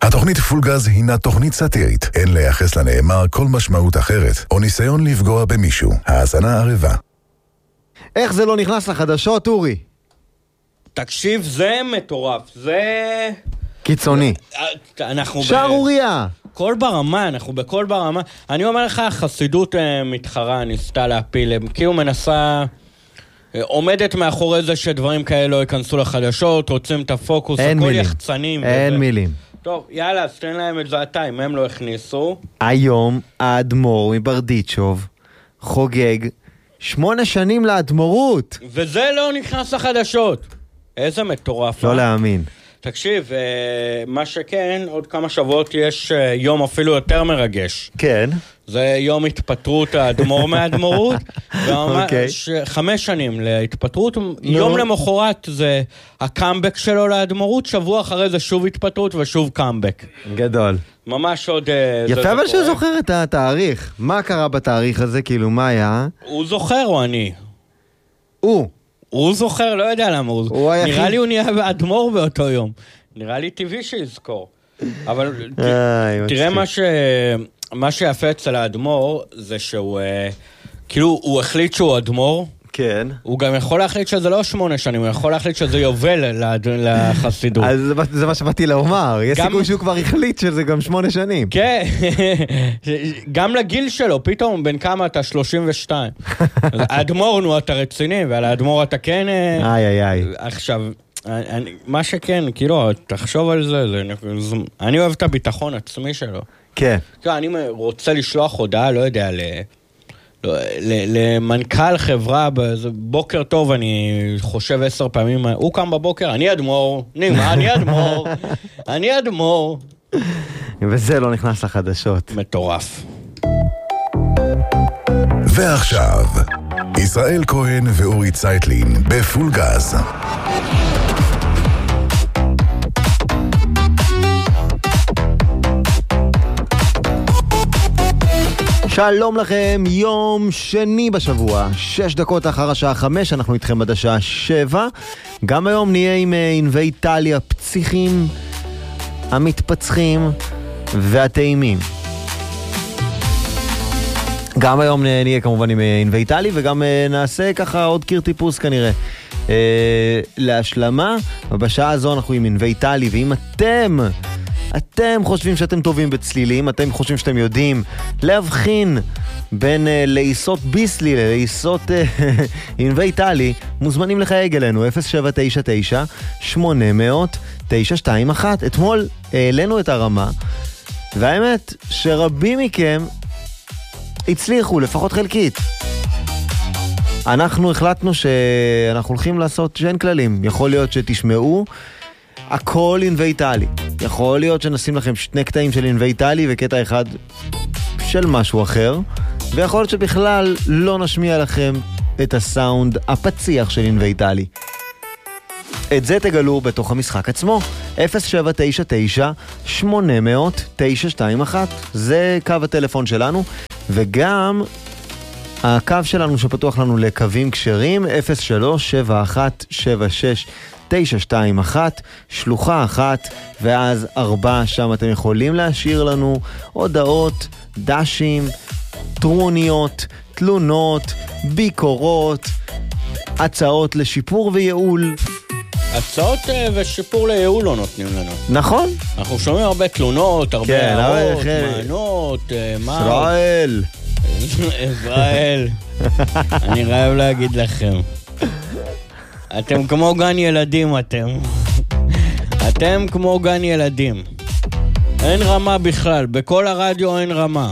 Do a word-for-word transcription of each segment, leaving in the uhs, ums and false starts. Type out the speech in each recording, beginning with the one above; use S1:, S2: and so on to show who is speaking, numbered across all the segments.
S1: התוכנית פולגז הינה תוכנית סאטירית. אין לייחס לנאמר כל משמעות אחרת, או ניסיון לפגוע במישהו. האזנה ערבה.
S2: איך זה לא נכנס לחדשות, אורי?
S3: תקשיב, זה מטורף, זה...
S2: קיצוני.
S3: אנחנו...
S2: שערוריה.
S3: כל ברמה, אנחנו בכל ברמה. אני אומר לך, חסידות מתחרה ניסתה להפיל, כי הוא מנסה... עומדת מאחורי זה שדברים כאלה לא ייכנסו לחדשות, רוצים את הפוקוס, הכל יחצנים.
S2: אין מילים.
S3: טוב, יאללה, אז תן להם את זה אתה, אם הם לא הכניסו.
S2: היום האדמו"ר מברדיצ'וב חוגג שמונה שנים לאדמו"רות.
S3: וזה לא נכנס לחדשות. איזה מטורף.
S2: לא להאמין.
S3: תקשיב, מה שכן, עוד כמה שבועות יש יום אפילו יותר מרגש.
S2: כן.
S3: זה יום התפטרות האדמו"ר מהאדמו"רות. ממש חמש שנים להתפטרות. יום למחרת זה הקאמבק שלו לאדמו"רות, שבוע אחרי זה שוב התפטרות ושוב קאמבק.
S2: גדול.
S3: ממש עוד...
S2: יפה אבל שהוא זוכר את התאריך. מה קרה בתאריך הזה? כאילו, מה היה?
S3: הוא זוכר או אני?
S2: הוא.
S3: הוא זוכר, לא יודע למה הוא... הוא נראה היחיד... לי הוא נהיה אדמו"ר באותו יום. נראה לי טבעי שיזכור. אבל ת... תראה מה ש... מה שיפה אצל האדמו"ר זה שהוא... כאילו, הוא החליט שהוא אדמו"ר.
S2: כן.
S3: הוא גם יכול להחליט שזה לא שמונה שנים, הוא יכול להחליט שזה יובל לחסידות.
S2: אז זה מה שבאתי לומר. יש סיכוי שהוא כבר החליט שזה גם שמונה שנים.
S3: כן. גם לגיל שלו, פתאום בין כמה אתה שלושים ושתיים. האדמו"ר נו אתה רציני, ועל האדמו"ר אתה כן...
S2: איי איי איי.
S3: עכשיו, מה שכן, כאילו, תחשוב על זה, אני אוהב את הביטחון עצמי שלו.
S2: כן.
S3: אני רוצה לשלוח הודעה, לא יודע, ל... למנכ"ל חברה, בוקר טוב, אני חושב עשר פעמים, הוא קם בבוקר, אני אדמו"ר, אני אדמו"ר, אני אדמו"ר.
S2: וזה לא נכנס לחדשות.
S3: מטורף.
S1: ועכשיו, ישראל כהן ואורי צייטלין בפול גז.
S2: שלום לכם, יום שני בשבוע, שש דקות אחר השעה חמש, אנחנו איתכם עד השעה שבע. גם היום נהיה עם ענבי איטליה פציחים, המתפצחים והטעימים. גם היום נהיה כמובן עם ענבי איטלי, וגם נעשה ככה עוד קיר טיפוס כנראה. להשלמה, ובשעה הזו אנחנו עם ענבי איטלי, ואם אתם... אתם חושבים שאתם טובים בצלילים, אתם חושבים שאתם יודעים להבחין בין uh, לעיסות ביסלי ללעיסות ענבי איטלי, מוזמנים לחייג אלינו אפס שבע תשע תשע שמונה אפס אפס תשע שתיים אחת. אתמול העלינו את הרמה, והאמת שרבים מכם הצליחו, לפחות חלקית. אנחנו החלטנו שאנחנו הולכים לעשות שאין כללים. יכול להיות שתשמעו הכל ענבי איטלי. יכול להיות שנשים לכם שני קטעים של ענבי איטלי וקטע אחד של משהו אחר, ויכול להיות שבכלל לא נשמיע לכם את הסאונד הפציח של ענבי איטלי. את זה תגלו בתוך המשחק עצמו. אפס שבע תשע תשע שמונה אפס אפס תשע שתיים אחת. זה קו הטלפון שלנו, וגם הקו שלנו שפתוח לנו לקווים כשרים אפס שלוש שבע אחת שבע שש תשע שתיים אחת, שלוחה אחת, ואז ארבע, שם אתם יכולים להשאיר לנו הודעות, דשים, טרוניות, תלונות, ביקורות, הצעות לשיפור וייעול.
S3: הצעות ושיפור לייעול לא נותנים לנו.
S2: נכון.
S3: אנחנו שומעים הרבה תלונות, הרבה
S2: כן,
S3: הערות, מענות, מה...
S2: ישראל.
S3: ישראל. אני רעב להגיד לכם. אתם כמו גן ילדים, אתם. אתם כמו גן ילדים. אין רמה בכלל, בכל הרדיו אין רמה.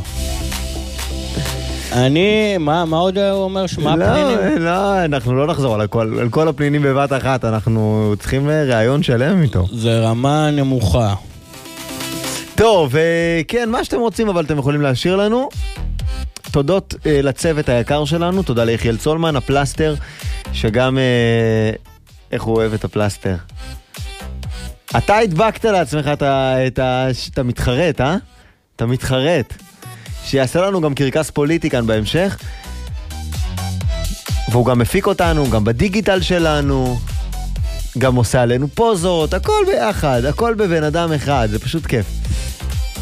S3: אני, מה, מה עוד הוא אומר? מה
S2: לא,
S3: הפנינים?
S2: לא, אנחנו לא נחזור על הכל, על כל הפנינים בבת אחת, אנחנו צריכים רעיון שלם איתו.
S3: זה רמה נמוכה.
S2: טוב, כן, מה שאתם רוצים, אבל אתם יכולים להשאיר לנו. תודות uh, לצוות היקר שלנו, תודה ליחיאל צולמן, הפלסטר, שגם, uh, איך הוא אוהב את הפלסטר. אתה הדבקת לעצמך את, את, את המתחרט, אה? את המתחרט. שיעשה לנו גם קרקס פוליטי כאן בהמשך. והוא גם מפיק אותנו, גם בדיגיטל שלנו, גם עושה עלינו פוזות, הכל ביחד, הכל בבן אדם אחד, זה פשוט כיף.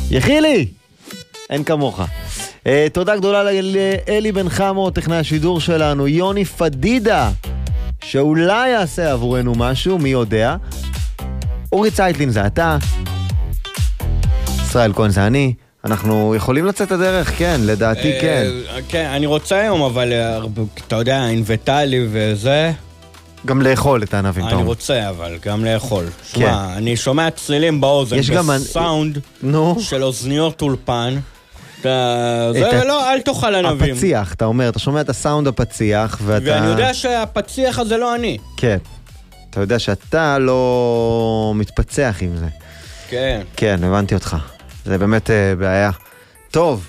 S2: יחילי! אין כמוך. Uh, תודה גדולה לאלי בן חמו, טכנאי השידור שלנו, יוני פדידה, שאולי יעשה עבורנו משהו, מי יודע. אורי צייטלין זה אתה, ישראל כהן זה אני. אנחנו יכולים לצאת הדרך, כן, לדעתי כן.
S3: כן, אני רוצה היום, אבל אתה יודע, אינבטלי וזה...
S2: גם לאכול את הענבים.
S3: אני רוצה, אבל גם לאכול. שמע, אני שומע צלילים באוזן, בסאונד של אוזניות אולפן. זה לא, אל תאכל ענבים.
S2: הפציח, אתה אומר, אתה שומע את הסאונד הפציח,
S3: ואני יודע שהפציח הזה לא אני.
S2: כן. אתה יודע שאתה לא מתפצח עם זה.
S3: כן.
S2: כן, הבנתי אותך. זה באמת בעיה. טוב.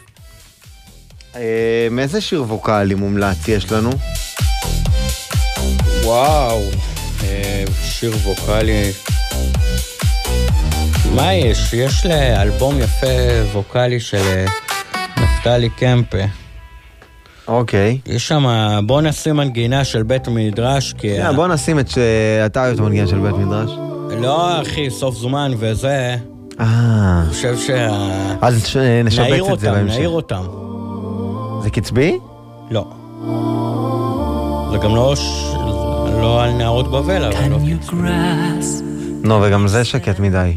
S2: מאיזה שיר ווקלי מומלץ יש לנו?
S3: וואו. שיר ווקלי... מה יש? יש לאלבום יפה ווקלי של נפתלי קמפה.
S2: אוקיי.
S3: יש שם, בוא נשים מנגינה של בית מדרש, כי...
S2: בוא נשים את שאתה אוהב את המנגינה של בית מדרש.
S3: לא, אחי, סוף זמן וזה...
S2: אה...
S3: אני חושב שה...
S2: אז נשבץ את זה בהמשך.
S3: נעיר אותם.
S2: זה קצבי?
S3: לא. זה גם לא... לא על נערות בבל, אבל לא קצבי.
S2: נו, וגם זה שקט מדי.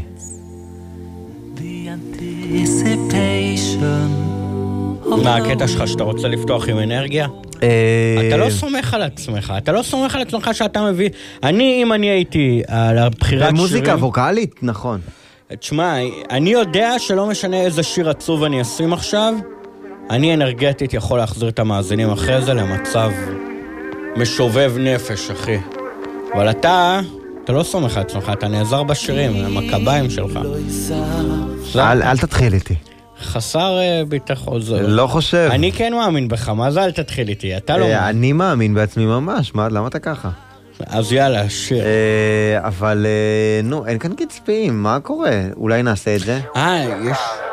S3: מה הקטע שלך שאתה רוצה לפתוח עם אנרגיה? אתה לא סומך על עצמך, אתה לא סומך על עצמך שאתה מביא... אני, אם אני הייתי על הבחירת שירים...
S2: במוזיקה ווקלית, נכון.
S3: תשמע, אני יודע שלא משנה איזה שיר עצוב אני אשים עכשיו, אני אנרגטית יכול להחזיר את המאזינים אחרי זה למצב משובב נפש, אחי. אבל אתה... אתה לא סומך על עצמך, אתה נעזר בשירים, עם הקביים שלך.
S2: אל, אל תתחיל איתי.
S3: חסר ביטחון.
S2: לא חושב.
S3: אני כן מאמין בך, מה זה אל תתחיל איתי? אתה לא מאמין.
S2: אני מאמין בעצמי ממש, למה אתה ככה?
S3: אז יאללה, שיר.
S2: אבל נו, אין כאן קצפים, מה קורה? אולי נעשה את זה?
S3: אה, יש...